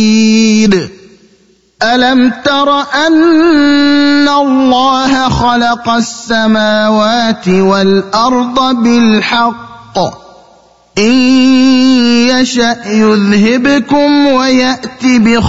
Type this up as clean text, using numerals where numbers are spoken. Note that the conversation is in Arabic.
ألم تر أن الله خلق السماوات والأرض بالحق إن يشأ يذهبكم ويأت بخلق